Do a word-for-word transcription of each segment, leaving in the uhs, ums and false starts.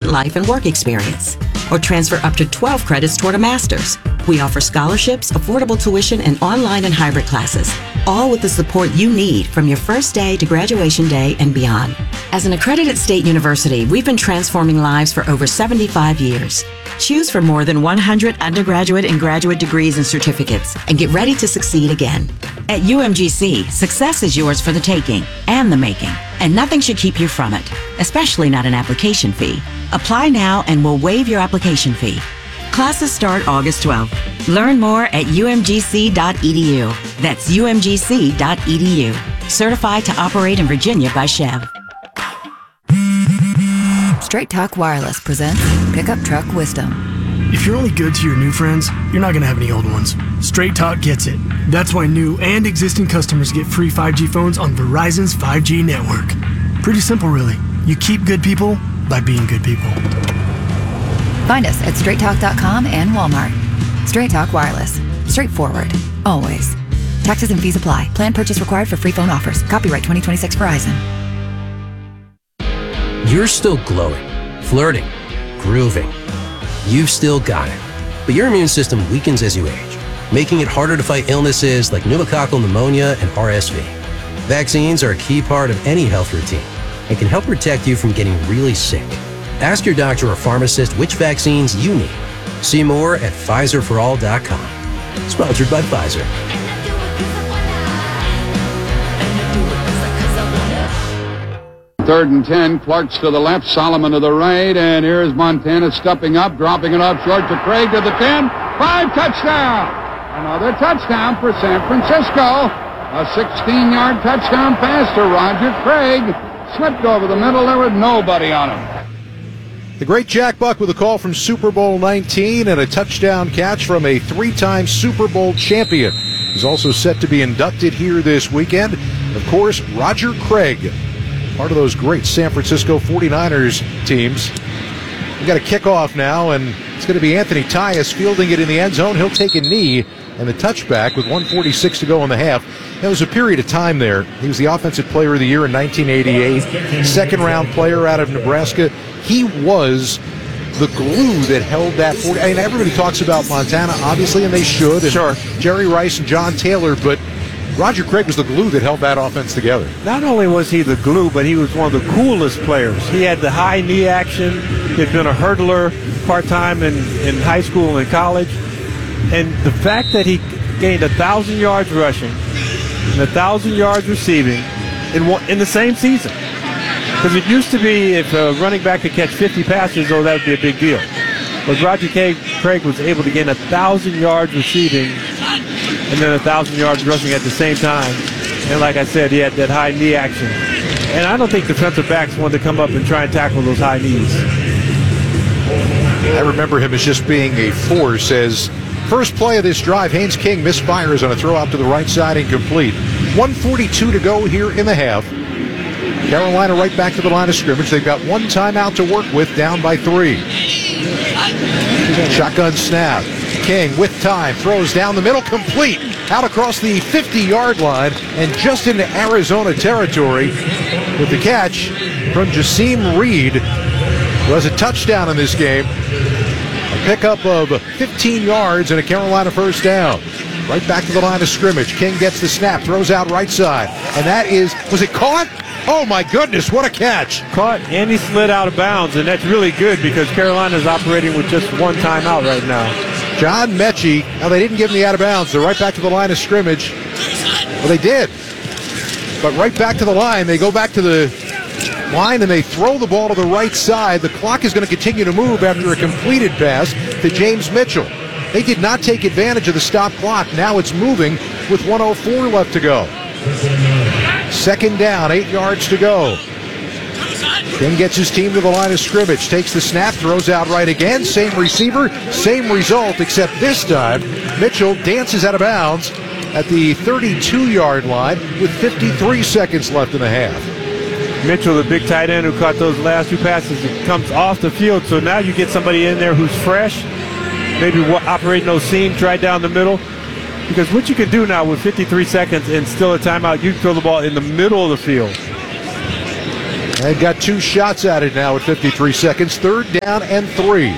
life and work experience. Or transfer up to twelve credits toward a master's. We offer scholarships, affordable tuition, and online and hybrid classes, all with the support you need from your first day to graduation day and beyond. As an accredited state university, we've been transforming lives for over seventy-five years. Choose from more than one hundred undergraduate and graduate degrees and certificates, and get ready to succeed again. At U M G C, success is yours for the taking and the making, and nothing should keep you from it, especially not an application fee. Apply now and we'll waive your application fee. Classes start August twelfth. Learn more at U M G C dot E D U. That's U M G C dot E D U. Certified to operate in Virginia by Chev. Straight Talk Wireless presents Pickup Truck Wisdom. If you're only good to your new friends, you're not going to have any old ones. Straight Talk gets it. That's why new and existing customers get free five G phones on Verizon's five G network. Pretty simple, really. You keep good people by being good people. Find us at straight talk dot com and Walmart. Straight Talk Wireless. Straightforward. Always. Taxes and fees apply. Plan purchase required for free phone offers. Copyright twenty twenty-six Verizon. You're still glowing, flirting, grooving. You've still got it. But your immune system weakens as you age, making it harder to fight illnesses like pneumococcal pneumonia and R S V. Vaccines are a key part of any health routine and can help protect you from getting really sick. Ask your doctor or pharmacist which vaccines you need. See more at Pfizer for all dot com. Sponsored by Pfizer. Third and ten, Clark's to the left, Solomon to the right, and here's Montana stepping up, dropping it off short to Craig to the ten. Five, touchdown! Another touchdown for San Francisco. A sixteen-yard touchdown pass to Roger Craig. Slipped over the middle there with nobody on him. The great Jack Buck with a call from Super Bowl nineteen and a touchdown catch from a three-time Super Bowl champion. He's also set to be inducted here this weekend. Of course, Roger Craig, part of those great San Francisco forty-niners teams. We've got a kickoff now, and it's going to be Anthony Tyus fielding it in the end zone. He'll take a knee, and the touchback with one forty-six to go in the half. There was a period of time there. He was the Offensive Player of the Year in nineteen eighty-eight, second-round player out of Nebraska. He was the glue that held that forty. I mean, everybody talks about Montana, obviously, and they should. And sure. Jerry Rice and John Taylor, but Roger Craig was the glue that held that offense together. Not only was he the glue, but he was one of the coolest players. He had the high knee action. He had been a hurdler part-time in, in high school and college. And the fact that he gained one thousand yards rushing and one thousand yards receiving in, one, in the same season. Because it used to be if a running back could catch fifty passes, oh, that would be a big deal. But Roger Craig was able to gain one thousand yards receiving and then one thousand yards rushing at the same time. And like I said, he had that high knee action. And I don't think defensive backs wanted to come up and try and tackle those high knees. I remember him as just being a force. As first play of this drive, Haynes King misfires on a throw out to the right side, incomplete. one forty-two to go here in the half. Carolina right back to the line of scrimmage. They've got one timeout to work with, down by three. Shotgun snap. King with time, throws down the middle, complete. Out across the fifty-yard line and just into Arizona territory with the catch from Jasim Reed, who has a touchdown in this game. A pickup of fifteen yards and a Carolina first down. Right back to the line of scrimmage. King gets the snap, throws out right side. And that is, was it caught? Oh my goodness, what a catch. Caught, and he slid out of bounds, and that's really good because Carolina's operating with just one timeout right now. John Mechie, now they didn't give him the out of bounds. They're right back to the line of scrimmage. Well, they did. But right back to the line. They go back to the line and they throw the ball to the right side. The clock is going to continue to move after a completed pass to James Mitchell. They did not take advantage of the stop clock. Now it's moving with one oh four left to go. Second down, eight yards to go. Then gets his team to the line of scrimmage, takes the snap, throws out right again. Same receiver, same result, except this time Mitchell dances out of bounds at the thirty-two-yard line with fifty-three seconds left in the half. Mitchell, the big tight end who caught those last two passes, it comes off the field. So now you get somebody in there who's fresh, maybe operating those seams right down the middle. Because what you can do now with fifty-three seconds and still a timeout, you can throw the ball in the middle of the field. They've got two shots at it now at fifty-three seconds. Third down and three.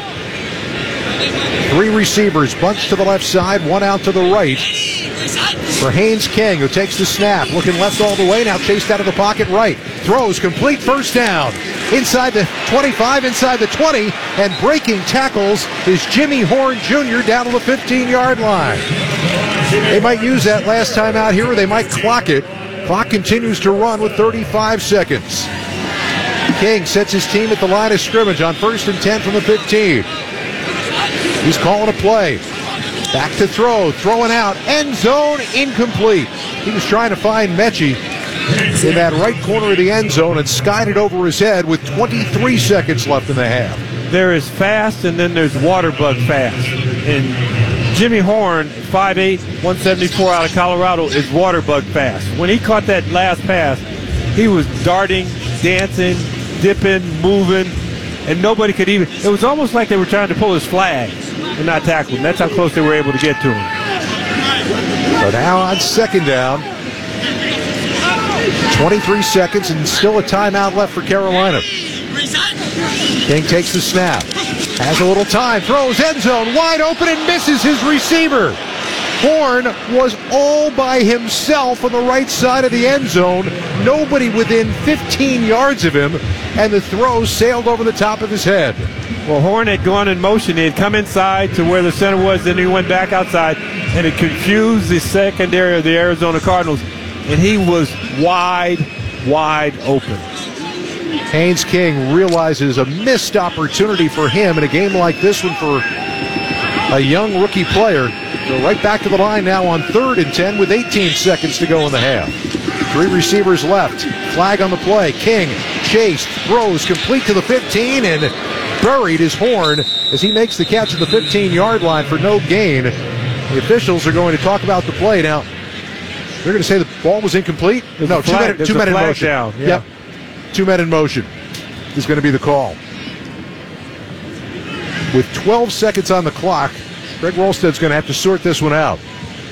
Three receivers bunched to the left side, one out to the right. For Haynes King, who takes the snap, looking left all the way, now chased out of the pocket right. Throws, complete, first down. Inside the twenty-five, inside the twenty, and breaking tackles is Jimmy Horn Junior down to the fifteen-yard line. They might use that last time out here, or they might clock it. Clock continues to run with thirty-five seconds. King sets his team at the line of scrimmage on first and ten from the fifteen. He's calling a play. Back to throw, throwing out, end zone, incomplete. He was trying to find Mechie in that right corner of the end zone and skied it over his head with twenty-three seconds left in the half. There is fast, and then there's water bug fast. And Jimmy Horn, five eight, one seventy-four out of Colorado, is water bug fast. When he caught that last pass, he was darting, dancing, dipping, moving, and nobody could even, it was almost like they were trying to pull his flag and not tackle him. That's how close they were able to get to him. So now on second down, twenty-three seconds and still a timeout left for Carolina. King takes the snap, has a little time, throws end zone, wide open and misses his receiver. Horn was all by himself on the right side of the end zone, nobody within fifteen yards of him, and the throw sailed over the top of his head. Well, Horn had gone in motion. He had come inside to where the center was, then he went back outside, and it confused the secondary of the Arizona Cardinals, and he was wide, wide open. Haynes King realizes a missed opportunity for him in a game like this one for a young rookie player. So right back to the line now on third and ten with eighteen seconds to go in the half. Three receivers left. Flag on the play. King chased, throws complete to the fifteen, and buried his Horn as he makes the catch at the fifteen-yard line for no gain. The officials are going to talk about the play now. They're going to say the ball was incomplete. There's no, a two flag, men, two men in flag motion. Down, yeah. Yep, two men in motion is going to be the call. With twelve seconds on the clock, Greg Rolstad's going to have to sort this one out.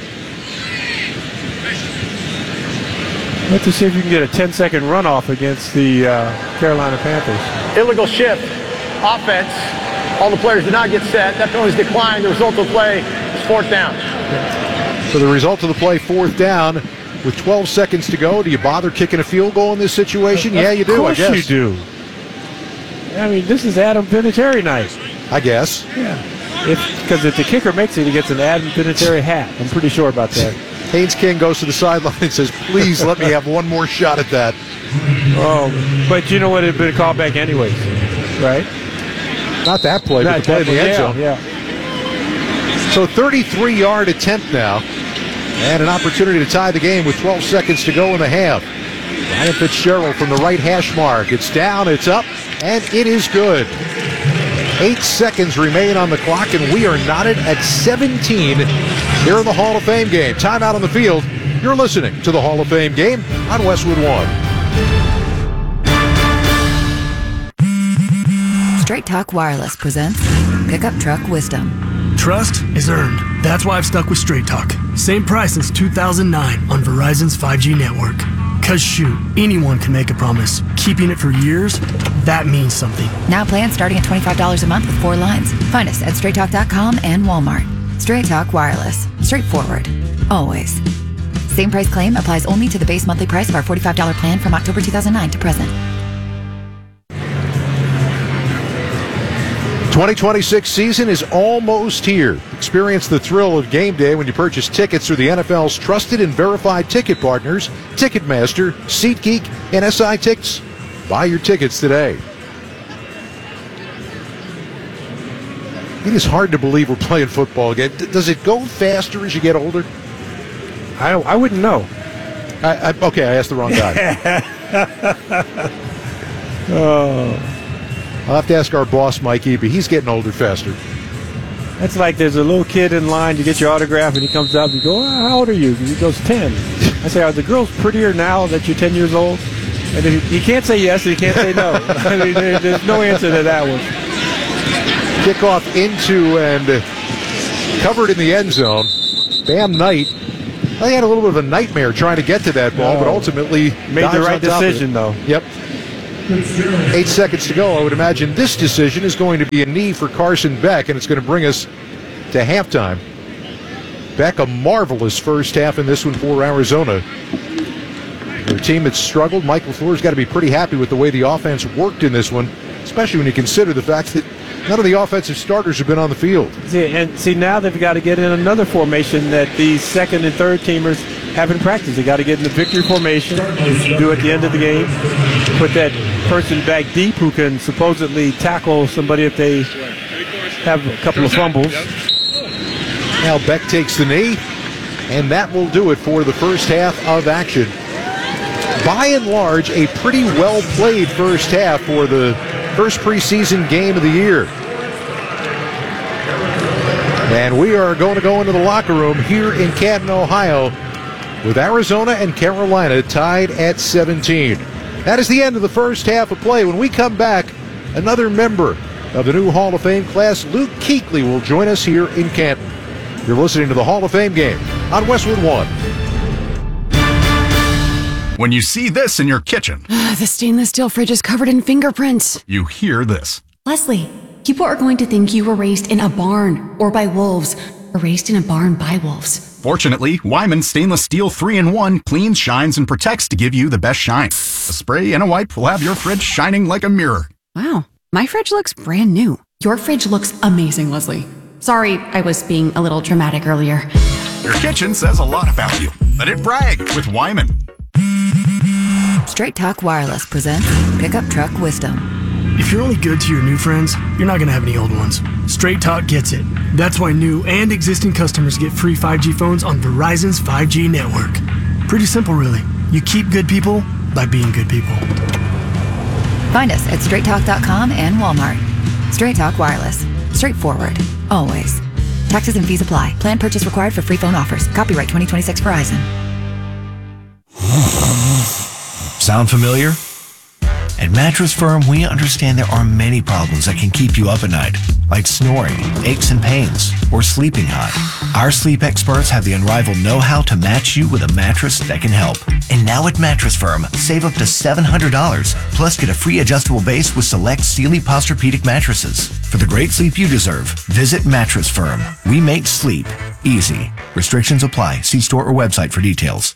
Let's see if you can get a ten-second runoff against the uh, Carolina Panthers. Illegal shift, offense. All the players did not get set. That penalty's declined. The result of the play is fourth down. So the result of the play, fourth down, with twelve seconds to go. Do you bother kicking a field goal in this situation? Of Yeah, you do, I guess. Of course you do. I mean, this is Adam Vinatieri night. I guess. Yeah. Because if, if the kicker makes it, he gets an Adam Vinatieri hat. I'm pretty sure about that. Haynes King goes to the sideline and says, please let me have one more shot at that. Oh, but you know what? It had been a callback anyways, right? Not that play, but Not the play in the end zone. Yeah, yeah. So thirty-three-yard attempt now, and an opportunity to tie the game with twelve seconds to go in the half. Ryan Fitzgerald from the right hash mark. It's down, it's up, and it is good. Eight seconds remain on the clock, and we are knotted at seventeen here in the Hall of Fame game. Timeout on the field. You're listening to the Hall of Fame game on Westwood One. Straight Talk Wireless presents Pickup Truck Wisdom. Trust is earned. That's why I've stuck with Straight Talk. Same price since two thousand nine on Verizon's five G network. Cause shoot, anyone can make a promise. Keeping it for years, that means something. Now plans starting at twenty-five dollars a month with four lines. Find us at straight talk dot com and Walmart. Straight Talk Wireless. Straightforward. Always. Same price claim applies only to the base monthly price of our forty-five dollars plan from October two thousand nine to present. twenty twenty-six season is almost here. Experience the thrill of game day when you purchase tickets through the N F L's trusted and verified ticket partners, Ticketmaster, SeatGeek, and S I Tickets. Buy your tickets today. It is hard to believe we're playing football again. D- does it go faster as you get older? I I wouldn't know. I, I, okay, I asked the wrong guy. Oh. I'll have to ask our boss, Mike Eby. He's getting older faster. That's like there's a little kid in line to get your autograph, and he comes up and you go, oh, how old are you? And he goes, ten. I say, are the girls prettier now that you're ten years old? And he, he can't say yes, and he can't say no. I mean, there, there's no answer to that one. Kickoff into and covered in the end zone. Bam Knight. They had a little bit of a nightmare trying to get to that ball, no. but ultimately made the right decision, though. Yep. Eight seconds to go. I would imagine this decision is going to be a knee for Carson Beck, and it's going to bring us to halftime. Beck, a marvelous first half in this one for Arizona. Their team had struggled. Mike LaFleur's got to be pretty happy with the way the offense worked in this one, especially when you consider the fact that none of the offensive starters have been on the field. See, and see, now they've got to get in another formation that the second and third teamers haven't practiced. They got to get in the victory formation, do at the end of the game, put that person back deep who can supposedly tackle somebody if they have a couple of fumbles. Now Beck takes the knee, and that will do it for the first half of action. By and large, a pretty well-played first half for the first preseason game of the year. And we are going to go into the locker room here in Canton, Ohio, with Arizona and Carolina tied at seventeen. That is the end of the first half of play. When we come back, another member of the new Hall of Fame class, Luke Kuechly, will join us here in Canton. You're listening to the Hall of Fame game on Westwood One. When you see this in your kitchen, the stainless steel fridge is covered in fingerprints. You hear this. Leslie, people are going to think you were raised in a barn or by wolves, or raised in a barn by wolves. Fortunately, Wyman Stainless Steel three in one cleans, shines, and protects to give you the best shine. A spray and a wipe will have your fridge shining like a mirror. Wow, my fridge looks brand new. Your fridge looks amazing, Leslie. Sorry, I was being a little dramatic earlier. Your kitchen says a lot about you. Let it brag with Wyman. Straight Talk Wireless presents Pickup Truck Wisdom. If you're only good to your new friends, you're not going to have any old ones. Straight Talk gets it. That's why new and existing customers get free five G phones on Verizon's five G network. Pretty simple, really. You keep good people by being good people. Find us at straight talk dot com and Walmart. Straight Talk Wireless. Straightforward. Always. Taxes and fees apply. Plan purchase required for free phone offers. Copyright twenty twenty-six Verizon. Sound familiar? At Mattress Firm, we understand there are many problems that can keep you up at night, like snoring, aches and pains, or sleeping hot. Our sleep experts have the unrivaled know-how to match you with a mattress that can help. And now at Mattress Firm, save up to seven hundred dollars, plus get a free adjustable base with select Sealy Posturepedic mattresses. For the great sleep you deserve, visit Mattress Firm. We make sleep easy. Restrictions apply. See store or website for details.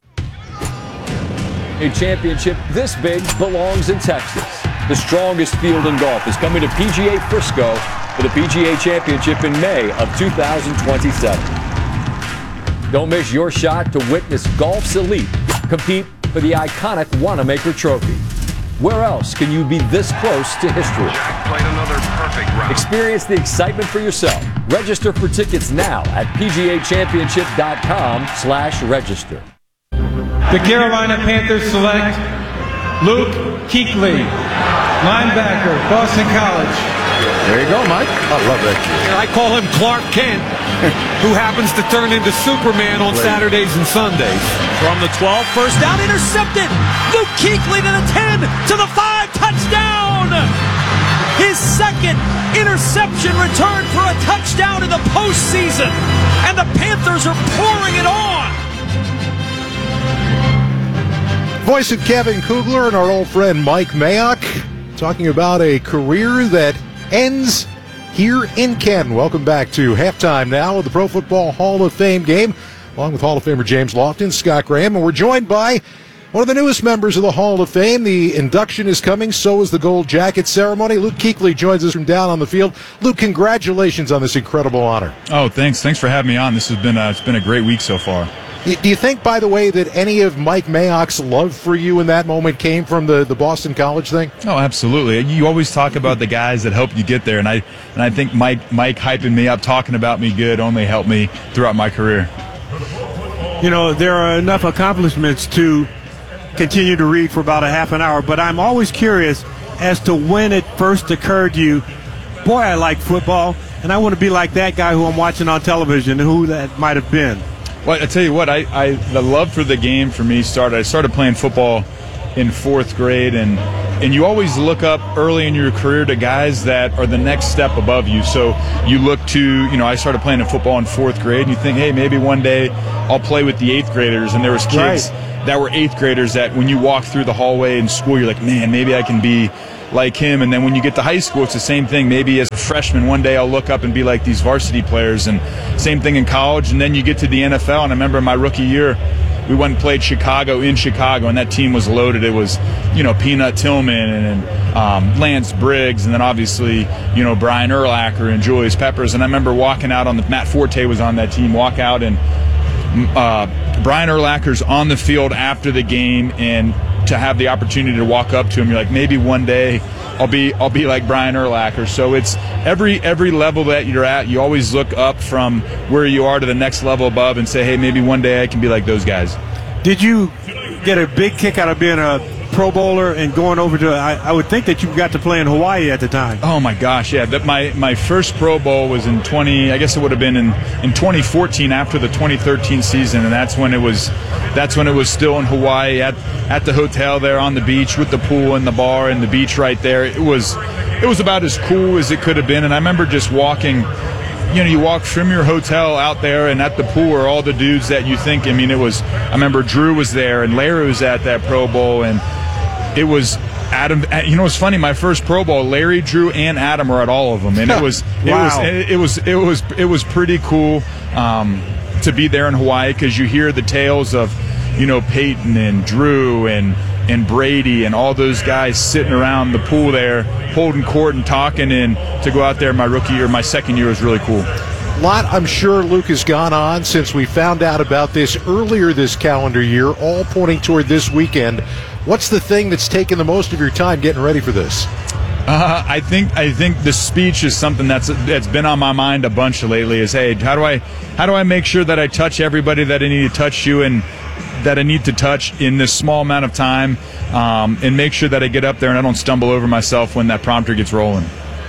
A championship this big belongs in Texas. The strongest field in golf is coming to P G A Frisco for the P G A Championship in May of two thousand twenty-seven. Don't miss your shot to witness golf's elite compete for the iconic Wanamaker Trophy. Where else can you be this close to history? Jack played another perfect round. Experience the excitement for yourself. Register for tickets now at P G A championship dot com slash register. The Carolina Panthers select Luke Kuechly, linebacker, Boston College. There you go, Mike. I love that kid. I call him Clark Kent, who happens to turn into Superman on Saturdays and Sundays. From the twelve, first down, intercepted. Luke Kuechly to the ten, to the five, touchdown. His second interception returned for a touchdown in the postseason, and the Panthers are pouring it on. Voice of Kevin Kugler and our old friend Mike Mayock talking about a career that ends here in Canton. Welcome back to halftime now of the Pro Football Hall of Fame game, along with Hall of Famer James Lofton, Scott Graham, and we're joined by one of the newest members of the Hall of Fame. The induction is coming, so is the gold jacket ceremony. Luke Kuechly joins us from down on the field. Luke, congratulations on this incredible honor. Oh, thanks. Thanks for having me on. This has been a, it's been a great week so far. Do you think, by the way, that any of Mike Mayock's love for you in that moment came from the, the Boston College thing? Oh, absolutely. You always talk about the guys that help you get there, and I and I think Mike Mike hyping me up, talking about me good, only helped me throughout my career. You know, there are enough accomplishments to continue to read for about a half an hour, but I'm always curious as to when it first occurred to you, boy, I like football, and I want to be like that guy who I'm watching on television, who that might have been. Well, I tell you what, I, I the love for the game for me started. I started playing football in fourth grade, and and you always look up early in your career to guys that are the next step above you. So you look to, you know, I started playing in football in fourth grade, and you think, hey, maybe one day I'll play with the eighth graders. And there was kids right. that were eighth graders that when you walk through the hallway in school, you're like, man, maybe I can be like him. And then when you get to high school, it's the same thing. Maybe as a freshman, one day I'll look up and be like these varsity players, and same thing in college. And then you get to the N F L, and I remember my rookie year, we went and played Chicago in Chicago, and that team was loaded. It was, you know, Peanut Tillman and, and um, Lance Briggs, and then obviously, you know, Brian Urlacher and Julius Peppers. And I remember walking out on the, Matt Forte was on that team, walk out, and uh, Brian Urlacher's on the field after the game, and to have the opportunity to walk up to him, you're like, maybe one day I'll be I'll be like Brian Urlacher. So it's every every level that you're at, you always look up from where you are to the next level above and say, hey, maybe one day I can be like those guys. Did you get a big kick out of being a Pro Bowler and going over to, I, I would think that you got to play in Hawaii at the time. Oh my gosh, yeah. That my, my first Pro Bowl was in twenty, I guess it would have been in, in twenty fourteen after the twenty thirteen season, and that's when it was that's when it was still in Hawaii at, at the hotel there on the beach with the pool and the bar and the beach right there. It was it was about as cool as it could have been, and I remember just walking. You know, you walk from your hotel out there, and at the pool are all the dudes that you think. I mean, it was. I remember Drew was there, and Larry was at that Pro Bowl, and it was Adam. You know, it's funny. My first Pro Bowl, Larry, Drew, and Adam were at all of them, and it was. It wow. was. It, it was. It was. It was pretty cool um, to be there in Hawaii, because you hear the tales of, you know, Peyton and Drew and. and Brady and all those guys sitting around the pool there, holding court and talking, and to go out there my rookie year, my second year was really cool. A lot, I'm sure, Luke, has gone on since we found out about this earlier this calendar year, all pointing toward this weekend. What's the thing that's taken the most of your time getting ready for this? Uh, I think I think the speech is something that's that's been on my mind a bunch lately. Is hey, how do I how do I make sure that I touch everybody that I need to touch you and that I need to touch in this small amount of time, um, and make sure that I get up there and I don't stumble over myself when that prompter gets rolling.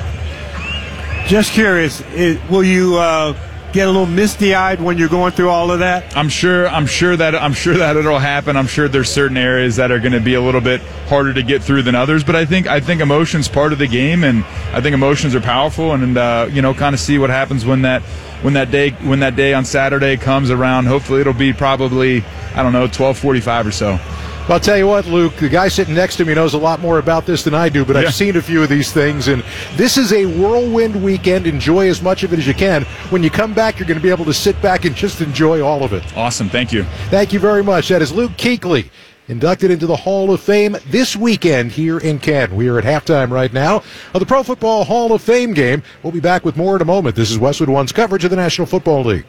Just curious, it, will you uh, get a little misty-eyed when you're going through all of that? I'm sure. I'm sure that I'm sure that it'll happen. I'm sure there's certain areas that are going to be a little bit harder to get through than others. But I think I think emotion's part of the game, and I think emotions are powerful. And uh, you know, kind of see what happens when that when that day when that day on Saturday comes around. Hopefully, it'll be probably I don't know twelve forty-five or so. Well, I'll tell you what, Luke, the guy sitting next to me knows a lot more about this than I do, but yeah. I've seen a few of these things, and this is a whirlwind weekend. Enjoy as much of it as you can. When you come back, you're going to be able to sit back and just enjoy all of it. Awesome. Thank you. Thank you very much. That is Luke Kuechly, inducted into the Hall of Fame this weekend here in Canton. We are at halftime right now of the Pro Football Hall of Fame game. We'll be back with more in a moment. This is Westwood One's coverage of the National Football League.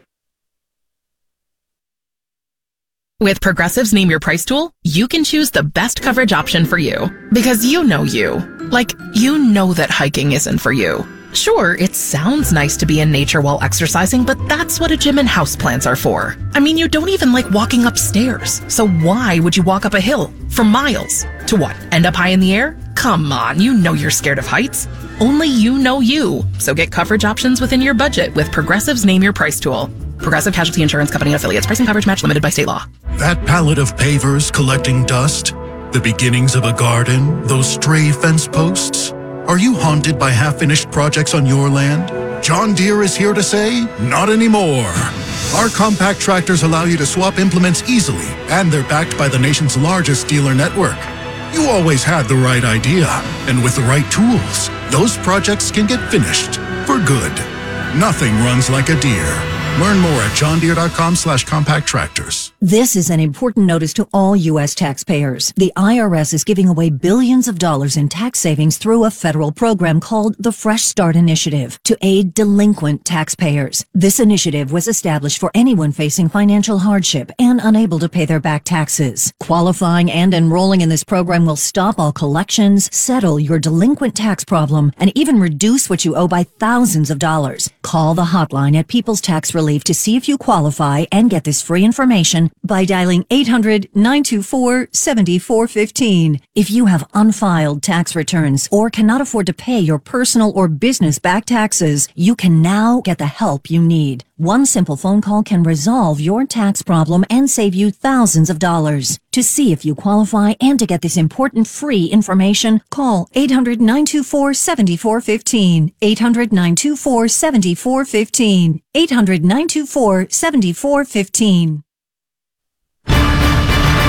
With Progressive's Name Your Price tool, you can choose the best coverage option for you. Because you know you. Like, you know that hiking isn't for you. Sure, it sounds nice to be in nature while exercising, but that's what a gym and houseplants are for. I mean, you don't even like walking upstairs. So why would you walk up a hill for miles? To what, end up high in the air? Come on, you know you're scared of heights. Only you know you. So get coverage options within your budget with Progressive's Name Your Price tool. Progressive Casualty Insurance Company and affiliates. Price and coverage match limited by state law. That pallet of pavers collecting dust, the beginnings of a garden, those stray fence posts. Are you haunted by half-finished projects on your land? John Deere is here to say, not anymore. Our compact tractors allow you to swap implements easily, and they're backed by the nation's largest dealer network. You always had the right idea, and with the right tools, those projects can get finished for good. Nothing runs like a Deere. Learn more at johndeere.com slash compact tractors. This is an important notice to all U S taxpayers. The I R S is giving away billions of dollars in tax savings through a federal program called the Fresh Start Initiative to aid delinquent taxpayers. This initiative was established for anyone facing financial hardship and unable to pay their back taxes. Qualifying and enrolling in this program will stop all collections, settle your delinquent tax problem, and even reduce what you owe by thousands of dollars. Call the hotline at People's Tax Relief to see if you qualify and get this free information by dialing eight hundred, nine two four, seven four one five. If you have unfiled tax returns or cannot afford to pay your personal or business back taxes, you can now get the help you need. One simple phone call can resolve your tax problem and save you thousands of dollars. To see if you qualify and to get this important free information, call eight hundred, nine two four, seven four one five, eight hundred, nine two four, seven four one five, eight hundred, nine two four, seven four one five.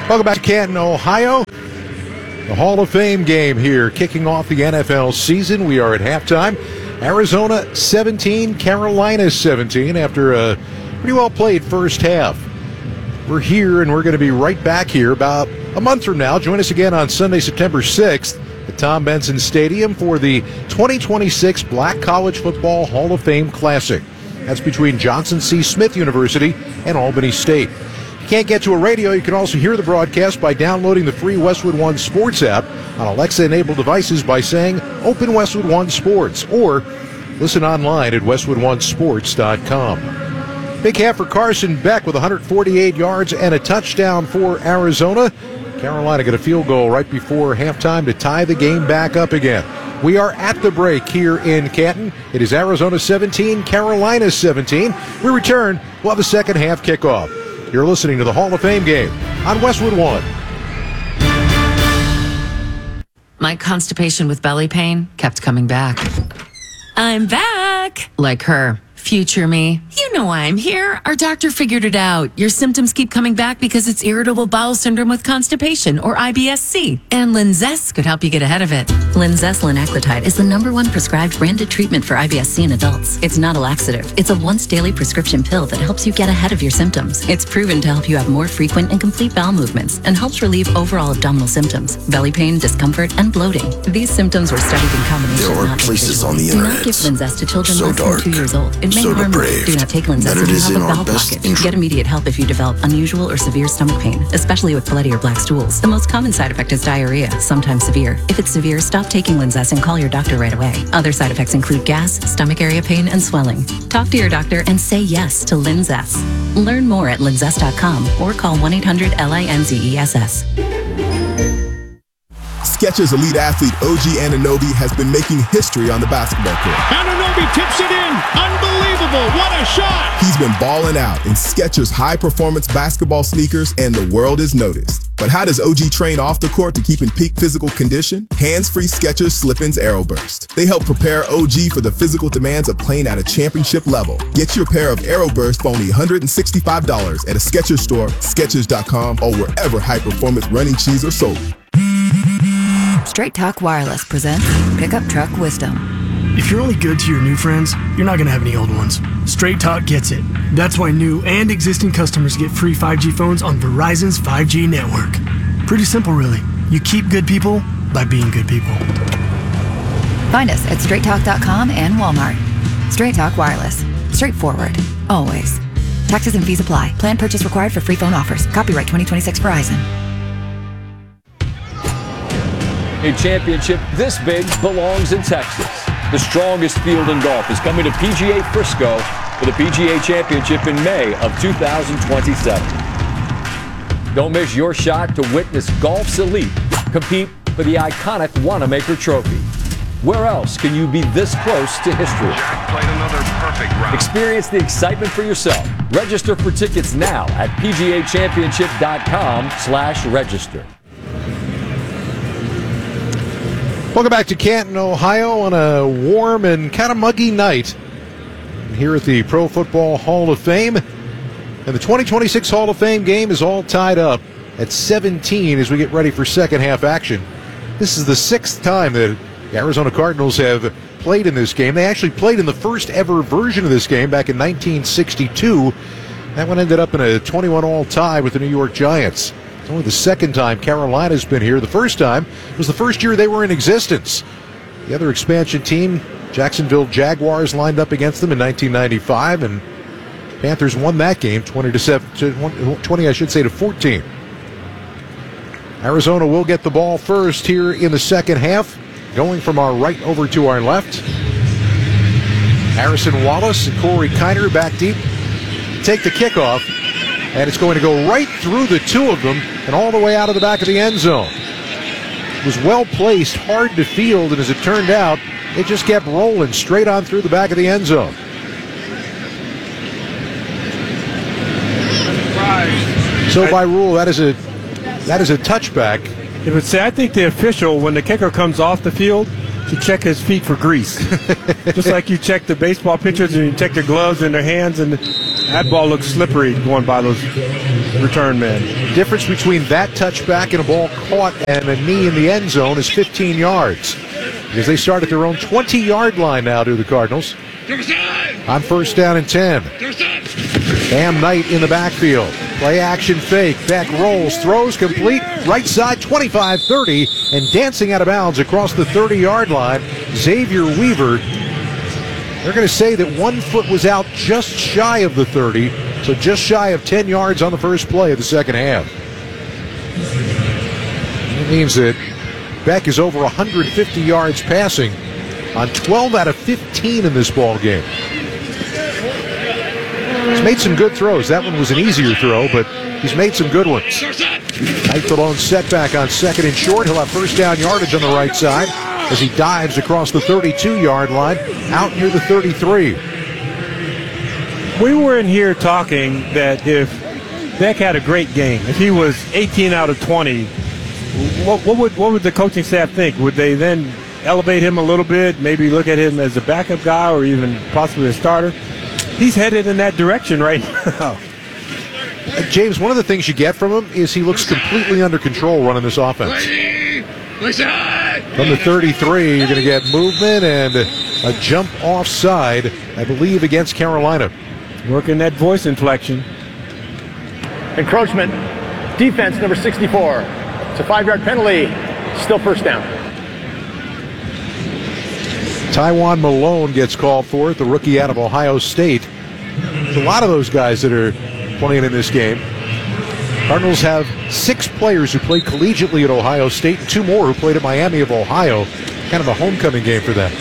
Welcome back to Canton, Ohio. The Hall of Fame game here, kicking off the N F L season. We are at halftime. Arizona seventeen, Carolina seventeen after a pretty well played first half. We're here and we're going to be right back here about a month from now. Join us again on Sunday, September sixth at Tom Benson Stadium for the twenty twenty-six Black College Football Hall of Fame Classic. That's between Johnson C. Smith University and Albany State. If you can't get to a radio, you can also hear the broadcast by downloading the free Westwood One Sports app on Alexa-enabled devices by saying Open Westwood One Sports, or listen online at westwood one sports dot com. Big half for Carson Beck with one hundred forty-eight yards and a touchdown for Arizona. Carolina got a field goal right before halftime to tie the game back up again. We are at the break here in Canton. It is Arizona seventeen, Carolina seventeen. We return. We'll have the second half kickoff. You're listening to the Hall of Fame game on Westwood One. My constipation with belly pain kept coming back. I'm back! Like her. Future me. You know why I'm here. Our doctor figured it out. Your symptoms keep coming back because it's irritable bowel syndrome with constipation, or I B S C. And Linzess could help you get ahead of it. Linzess linaclotide is the number one prescribed branded treatment for I B S C in adults. It's not a laxative. It's a once daily prescription pill that helps you get ahead of your symptoms. It's proven to help you have more frequent and complete bowel movements and helps relieve overall abdominal symptoms, belly pain, discomfort, and bloating. These symptoms were studied in combination. There are not places on the Do internet not give Linzess to children so less dark, than two years old. It may so harm you. depraved, Do not take Linzess that if it you is have in a our bowel best pocket. interest. Get immediate help if you develop unusual or severe stomach pain, especially with bloody or black stools. The most common side effect is diarrhea, sometimes severe. If it's severe, stop taking Linzess and call your doctor right away. Other side effects include gas, stomach area pain, and swelling. Talk to your doctor and say yes to Linzess. Learn more at linzess dot com or call one eight hundred L I N Z E S S. Skechers elite athlete O G Anunoby has been making history on the basketball court. Anunoby tips it in. Unbelievable. What a shot. He's been balling out in Skechers high-performance basketball sneakers, and the world is noticed. But how does O G train off the court to keep in peak physical condition? Hands-free Skechers Slip-ins Aeroburst. They help prepare O G for the physical demands of playing at a championship level. Get your pair of Aeroburst for only one hundred sixty-five dollars at a Skechers store, skechers dot com, or wherever high-performance running shoes are sold. Straight Talk Wireless presents Pickup Truck Wisdom. If you're only good to your new friends, you're not going to have any old ones. Straight Talk gets it. That's why new and existing customers get free five G phones on Verizon's five G network. Pretty simple, really. You keep good people by being good people. Find us at straight talk dot com and Walmart. Straight Talk Wireless. Straightforward. Always. Taxes and fees apply. Plan purchase required for free phone offers. Copyright twenty twenty-six Verizon. A championship this big belongs in Texas. The strongest field in golf is coming to P G A Frisco for the P G A Championship in May of two thousand twenty-seven. Don't miss your shot to witness golf's elite compete for the iconic Wanamaker Trophy. Where else can you be this close to history? Jack played another perfect round. Experience the excitement for yourself. Register for tickets now at P G A championship dot com slash register. Welcome back to Canton, Ohio on a warm and kind of muggy night here at the Pro Football Hall of Fame. And the twenty twenty-six Hall of Fame game is all tied up at seventeen as we get ready for second half action. This is the sixth time that the Arizona Cardinals have played in this game. They actually played in the first ever version of this game back in nineteen sixty-two. That one ended up in a twenty-one all tie with the New York Giants. It's only the second time Carolina's been here. The first time was the first year they were in existence. The other expansion team, Jacksonville Jaguars, lined up against them in nineteen ninety-five, and Panthers won that game twenty to seven, twenty, I should say, to fourteen. Arizona will get the ball first here in the second half, going from our right over to our left. Harrison Wallace and Corey Kiner back deep take the kickoff, and it's going to go right through the two of them and all the way out of the back of the end zone. It was well placed, hard to field, and as it turned out, it just kept rolling straight on through the back of the end zone. So by rule, that is a that is a touchback. It would say, I think the official, when the kicker comes off the field, should check his feet for grease. Just like you check the baseball pitchers and you check their gloves and their hands, and That ball looks slippery going by those return men. Difference between that touchback and a ball caught and a knee in the end zone is fifteen yards. Because they start at their own twenty-yard line now to the Cardinals. On first down and ten. Cam Knight in the backfield. Play action fake. Beck rolls, throws complete. Right side, twenty-five thirty. And dancing out of bounds across the thirty-yard line, Xavier Weaver. They're going to say that one foot was out just shy of the thirty. So just shy of ten yards on the first play of the second half. It means that Beck is over one hundred fifty yards passing on twelve out of fifteen in this ball game. He's made some good throws. That one was an easier throw, but he's made some good ones. Knight the lone setback on second and short. He'll have first down yardage on the right side as he dives across the thirty-two-yard line out near the thirty-three. We were in here talking that if Beck had a great game, if he was eighteen out of twenty, what, what would what would the coaching staff think? Would they then elevate him a little bit, maybe look at him as a backup guy or even possibly a starter? He's headed in that direction right now. James, one of the things you get from him is he looks completely under control running this offense. From the thirty-three, you're going to get movement and a jump offside, I believe, against Carolina. Working that voice inflection. Encroachment. Defense, number sixty-four. It's a five-yard penalty. Still first down. Tywone Malone gets called for it, the rookie out of Ohio State. There's a lot of those guys that are playing in this game. Cardinals have six players who played collegiately at Ohio State and two more who played at Miami of Ohio. Kind of a homecoming game for them.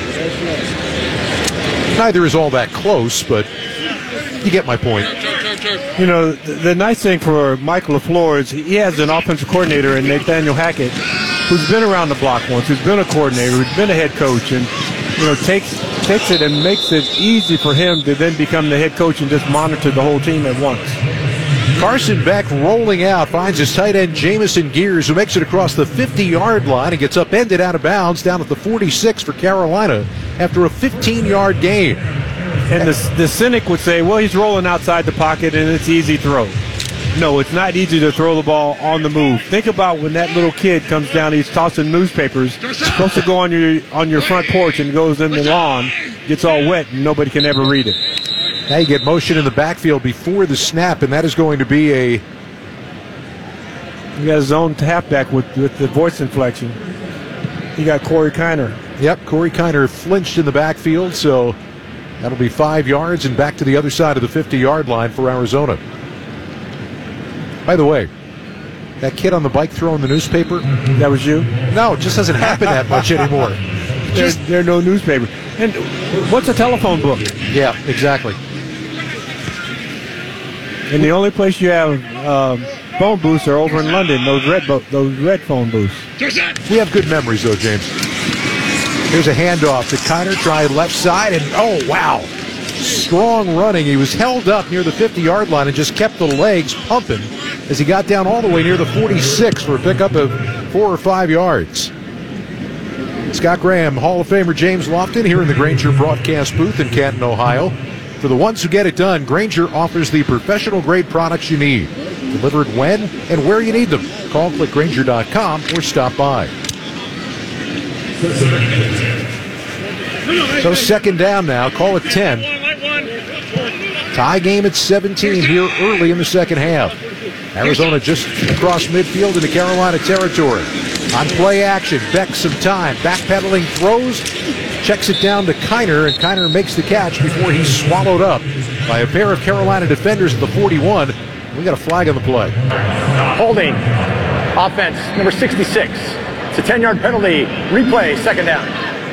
Neither is all that close, but you get my point. You know, the, the nice thing for Michael LaFleur is he has an offensive coordinator in Nathaniel Hackett who's been around the block once, who's been a coordinator, who's been a head coach, and, you know, takes takes it and makes it easy for him to then become the head coach and just monitor the whole team at once. Carson Beck rolling out, finds his tight end Jamison Gears, who makes it across the fifty-yard line and gets upended out of bounds down at the forty-six for Carolina after a fifteen-yard gain. And the, the cynic would say, well, he's rolling outside the pocket and it's easy throw. No, it's not easy to throw the ball on the move. Think about when that little kid comes down, he's tossing newspapers, supposed to go on your on your front porch and goes in the lawn, gets all wet, and nobody can ever read it. Now you get motion in the backfield before the snap, and that is going to be a... You got a zone halfback with, with the voice inflection. You got Corey Kiner. Yep, Corey Kiner flinched in the backfield, so that'll be five yards and back to the other side of the fifty-yard line for Arizona. By the way, that kid on the bike throwing the newspaper, that was you? No, it just doesn't happen that much anymore. Just, there are no newspaper. And what's a telephone book? Yeah, exactly. And the only place you have um, phone booths are over in London, those red bo- those red phone booths. We have good memories, though, James. Here's a handoff to Kiner, try left side, and oh, wow. Strong running. He was held up near the fifty-yard line and just kept the legs pumping as he got down all the way near the forty-six for a pickup of four or five yards. Scott Graham, Hall of Famer James Lofton here in the Grainger broadcast booth in Canton, Ohio. For the ones who get it done, Grainger offers the professional-grade products you need, delivered when and where you need them. Call click grainger dot com or stop by. So second down now, call it ten. Tie game at seventeen here early in the second half. Arizona just across midfield into Carolina territory. On play action, Beck some time, backpedaling throws, checks it down to Kiner, and Kiner makes the catch before he's swallowed up by a pair of Carolina defenders at the forty-one. We got a flag on the play. Holding. Offense, number sixty-six. It's a ten-yard penalty. Replay, second down.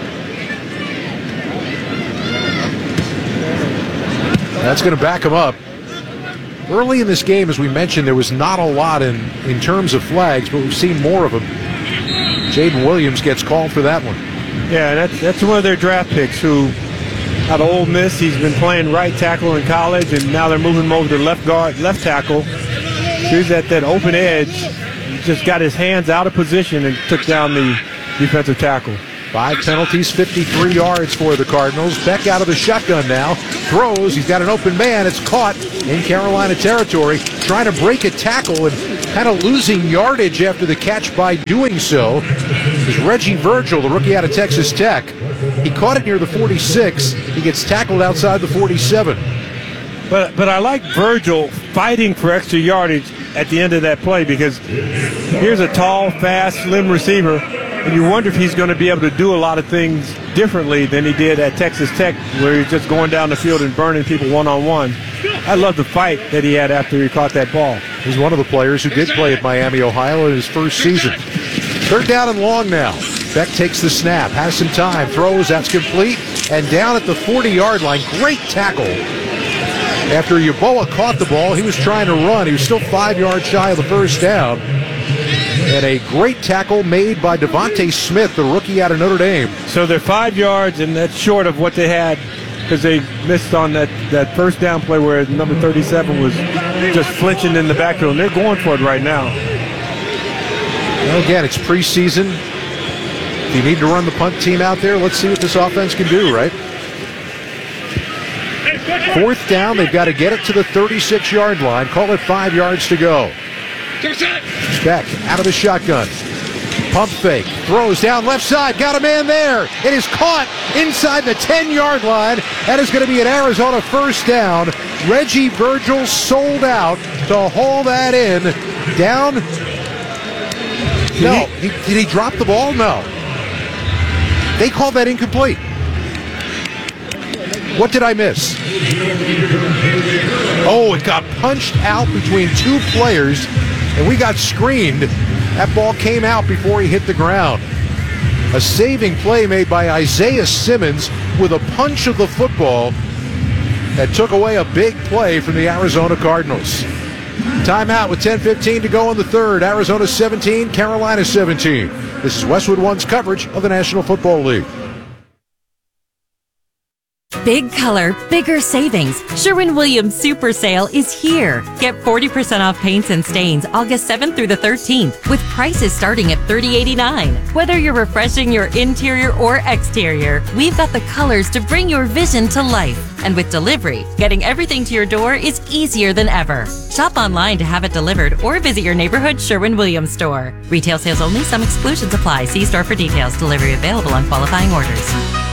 That's going to back him up. Early in this game, as we mentioned, there was not a lot in, in terms of flags, but we've seen more of them. Jaden Williams gets called for that one. Yeah, that's, that's one of their draft picks who, out of Ole Miss, he's been playing right tackle in college, and now they're moving him over to left guard, left tackle. He's at that open edge. He just got his hands out of position and took down the defensive tackle. Five penalties, fifty-three yards for the Cardinals. Beck out of the shotgun now. Throws. He's got an open man. It's caught in Carolina territory. Trying to break a tackle and kind of losing yardage after the catch by doing so is Reggie Virgil, the rookie out of Texas Tech. He caught it near the forty-six. He gets tackled outside the forty-seven. But but I like Virgil fighting for extra yardage at the end of that play, because here's a tall, fast, slim receiver, and you wonder if he's going to be able to do a lot of things differently than he did at Texas Tech, where he's just going down the field and burning people one-on-one. I love the fight that he had after he caught that ball. He's one of the players who did play at Miami, Ohio in his first season. Third down and long now. Beck takes the snap, has some time, throws, that's complete, and down at the forty-yard line. Great tackle. After Yeboah caught the ball, he was trying to run. He was still five yards shy of the first down. And a great tackle made by Devontae Smith, the rookie out of Notre Dame. So they're five yards, and that's short of what they had because they missed on that, that first down play where number thirty-seven was just flinching in the backfield. And they're going for it right now. Well, again, it's preseason. If you need to run the punt team out there, let's see what this offense can do, right? Fourth down, they've got to get it to the thirty-six-yard line. Call it five yards to go. Beck out of the shotgun. Pump fake. Throws down left side. Got a man there. It is caught inside the ten-yard line. That is going to be an Arizona first down. Reggie Virgil sold out to haul that in. Down. No. He, did he drop the ball? No. They called that incomplete. What did I miss? Oh, it got punched out between two players, and we got screened. That ball came out before he hit the ground. A saving play made by Isaiah Simmons with a punch of the football that took away a big play from the Arizona Cardinals. Timeout with ten fifteen to go in the third. Arizona seventeen, Carolina seventeen. This is Westwood One's coverage of the National Football League. Big color, bigger savings. Sherwin-Williams Super Sale is here. Get forty percent off paints and stains August seventh through the thirteenth with prices starting at thirty eighty-nine. Whether you're refreshing your interior or exterior, we've got the colors to bring your vision to life. And with delivery, getting everything to your door is easier than ever. Shop online to have it delivered or visit your neighborhood Sherwin-Williams store. Retail sales only. Some exclusions apply. See store for details. Delivery available on qualifying orders.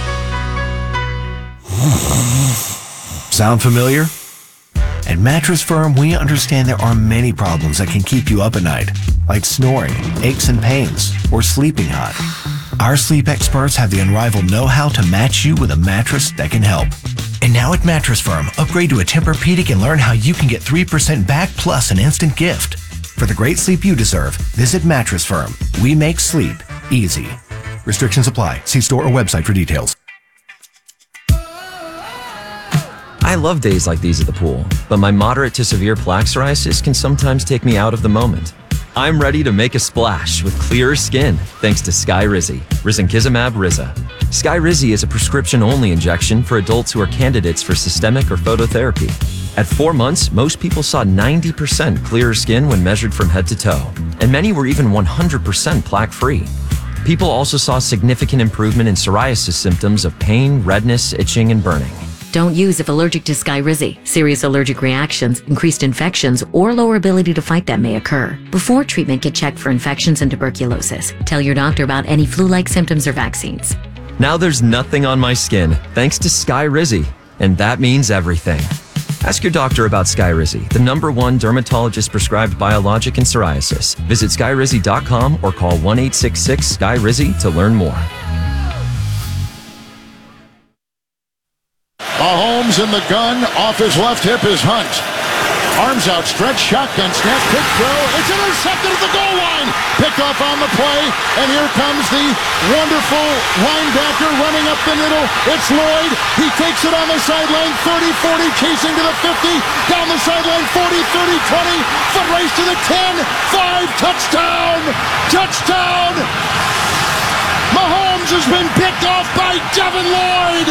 Sound familiar? At Mattress Firm, we understand there are many problems that can keep you up at night, like snoring, aches and pains, or sleeping hot. Our sleep experts have the unrivaled know-how to match you with a mattress that can help. And now at Mattress Firm, upgrade to a Tempur-Pedic and learn how you can get three percent back plus an instant gift. For the great sleep you deserve, visit Mattress Firm. We make sleep easy. Restrictions apply. See store or website for details. I love days like these at the pool, but my moderate to severe plaque psoriasis can sometimes take me out of the moment. I'm ready to make a splash with clearer skin thanks to Skyrizi, risankizumab Riza. Skyrizi is a prescription-only injection for adults who are candidates for systemic or phototherapy. At four months, most people saw ninety percent clearer skin when measured from head to toe, and many were even one hundred percent plaque-free. People also saw significant improvement in psoriasis symptoms of pain, redness, itching, and burning. Don't use if allergic to Skyrizi. Serious allergic reactions, increased infections, or lower ability to fight them may occur. Before treatment, get checked for infections and tuberculosis. Tell your doctor about any flu-like symptoms or vaccines. Now there's nothing on my skin thanks to Skyrizi, and that means everything. Ask your doctor about Skyrizi, the number one dermatologist-prescribed biologic in psoriasis. Visit skyrizi dot com or call one eight six six Skyrizi to learn more. Mahomes in the gun, off his left hip is Hunt. Arms outstretched, shotgun snap, quick throw. It's intercepted at the goal line. Picked off on the play, and here comes the wonderful linebacker running up the middle. It's Lloyd. He takes it on the sideline, thirty forty, chasing to the fifty. Down the sideline, forty, thirty, twenty. Foot race to the ten, five, touchdown! Touchdown! Mahomes has been picked off by Devin Lloyd.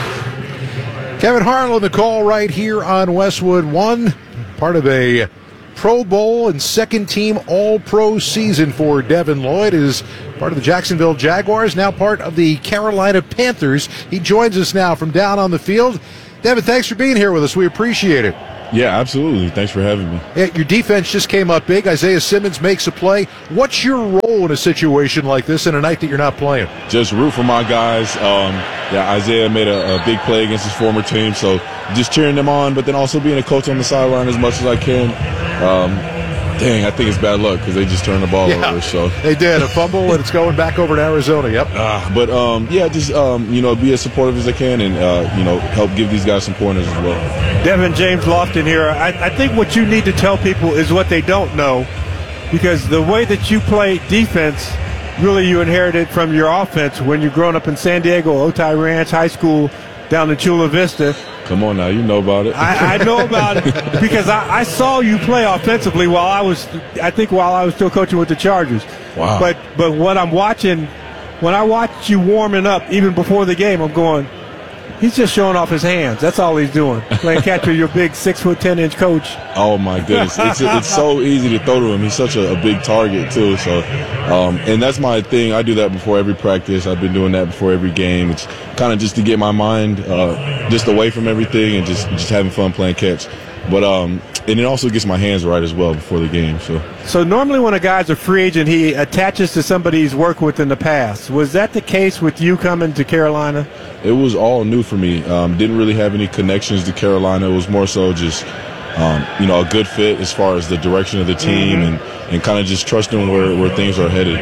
Kevin Harlan, the call right here on Westwood One, part of a Pro Bowl and second team All-Pro season for Devin Lloyd. Is part of the Jacksonville Jaguars, now part of the Carolina Panthers. He joins us now from down on the field. Devin, thanks for being here with us. We appreciate it. Yeah, absolutely. Thanks for having me. Yeah, your defense just came up big. Isaiah Simmons makes a play. What's your role in a situation like this in a night that you're not playing? Just root for my guys. Um, yeah, Isaiah made a, a big play against his former team, so just cheering them on, but then also being a coach on the sideline as much as I can. Um, dang, I think it's bad luck because they just turned the ball yeah, over. So they did a fumble, and it's going back over to Arizona. Yep. Uh, but um, yeah, just um, you know, be as supportive as I can, and uh, you know, help give these guys some pointers as well. Devin, James Lofton here. I, I think what you need to tell people is what they don't know, because the way that you play defense, really you inherited from your offense when you're growing up in San Diego, Otay Ranch High School down in Chula Vista. Come on now, you know about it. I, I know about it because I, I saw you play offensively while I was, I think while I was still coaching with the Chargers. Wow. But but what I'm watching, when I watch you warming up, even before the game, I'm going, he's just showing off his hands. That's all he's doing. Playing catch with your big six foot ten inch coach. Oh my goodness, it's it's so easy to throw to him. He's such a, a big target too. So, um, and that's my thing. I do that before every practice. I've been doing that before every game. It's kind of just to get my mind uh, just away from everything and just just having fun playing catch. But um, and it also gets my hands right as well before the game. So, so normally when a guy's a free agent, he attaches to somebody he's worked with in the past. Was that the case with you coming to Carolina? It was all new for me. Um, didn't really have any connections to Carolina. It was more so just, um, you know, a good fit as far as the direction of the team and, and kind of just trusting where, where things are headed.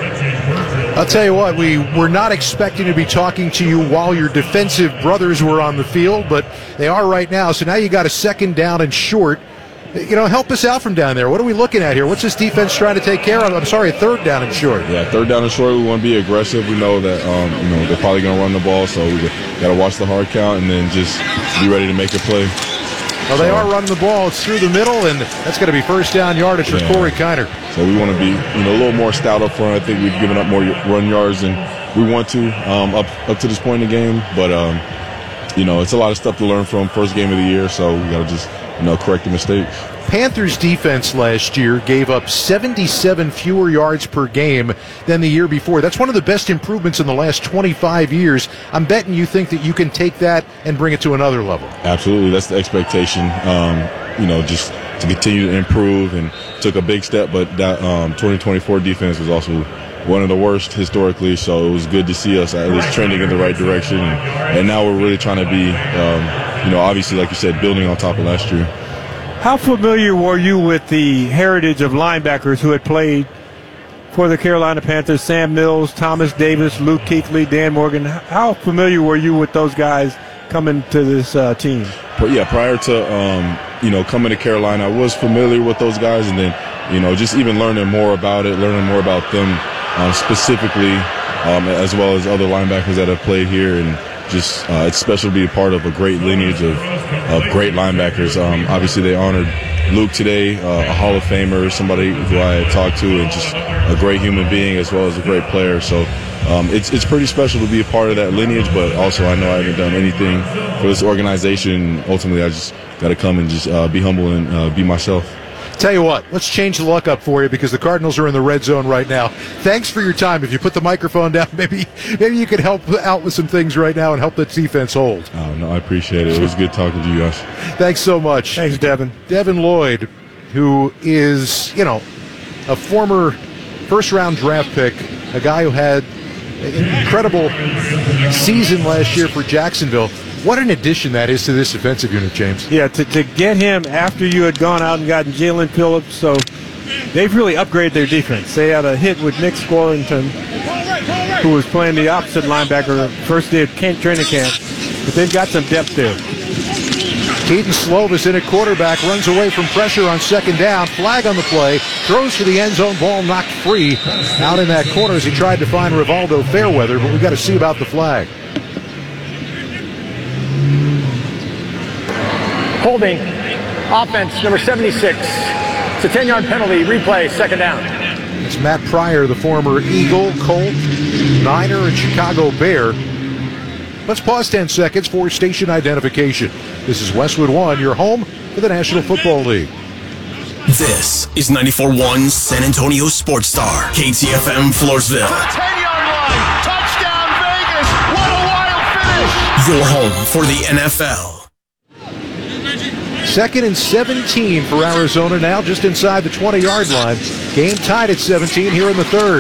I'll tell you what, we were not expecting to be talking to you while your defensive brothers were on the field, but they are right now. So now you got a second down and short. You know, help us out from down there. What are we looking at here? What's this defense trying to take care of? I'm sorry, a third down and short. Yeah, third down and short. We want to be aggressive. We know that um, you know they're probably going to run the ball, so we got to watch the hard count and then just be ready to make a play. Well, they so, are running the ball. It's through the middle, and that's going to be first down yardage for yeah. Corey Kiner. So we want to be, you know, a little more stout up front. I think we've given up more run yards than we want to um, up up to this point in the game. But um, you know, it's a lot of stuff to learn from. First game of the year, so we got to just, you know, correct the mistakes. Panthers defense last year gave up seventy-seven fewer yards per game than the year before. That's one of the best improvements in the last twenty-five years. I'm betting you think that you can take that and bring it to another level. Absolutely. That's the expectation, um, you know, just to continue to improve, and took a big step, but that um, twenty twenty-four defense was also one of the worst historically, so it was good to see us at least trending in the right direction, and, and now we're really trying to be, um, you know, obviously, like you said, building on top of last year. How familiar were you with the heritage of linebackers who had played for the Carolina Panthers? Sam Mills, Thomas Davis, Luke Kuechly, Dan Morgan. How familiar were you with those guys coming to this uh, team? But yeah, prior to um, you know coming to Carolina, I was familiar with those guys, and then you know just even learning more about it, learning more about them um, specifically, um, as well as other linebackers that have played here, and just uh, it's special to be a part of a great lineage of, of great linebackers. Um, obviously, they honored Luke today, uh, a Hall of Famer, somebody who I had talked to, and just a great human being as well as a great player. So um, it's it's pretty special to be a part of that lineage, but also I know I haven't done anything for this organization. Ultimately, I just got to come and just uh, be humble and uh, be myself. Tell you what, let's change the luck up for you because the Cardinals are in the red zone right now. Thanks for your time. If you put the microphone down, maybe maybe you could help out with some things right now and help the defense hold. Oh, no, I appreciate it. It was good talking to you guys. Thanks so much. Thanks, Devin. Devin Lloyd, who is, you know, a former first-round draft pick, a guy who had an incredible season last year for Jacksonville. What an addition that is to this defensive unit, James. Yeah, to, to get him after you had gone out and gotten Jalen Phillips, so they've really upgraded their defense. They had a hit with Nick Squarrington, who was playing the opposite linebacker first day of camp, training camp, but they've got some depth there. Keaton Slovis in at quarterback, runs away from pressure on second down, flag on the play, throws for the end zone, ball knocked free out in that corner as he tried to find Rivaldo Fairweather, but we've got to see about the flag. Holding, offense, number seventy-six. It's a ten-yard penalty, replay, second down. It's Matt Pryor, the former Eagle, Colt, Niner, and Chicago Bear. Let's pause ten seconds for station identification. This is Westwood One, your home for the National Football League. This is ninety-four point one San Antonio Sports Star, K T F M Floresville. ten-yard line. Touchdown, Vegas. What a wild finish. Your home for the N F L. Second and seventeen for Arizona now, just inside the twenty-yard line. Game tied at seventeen here in the third.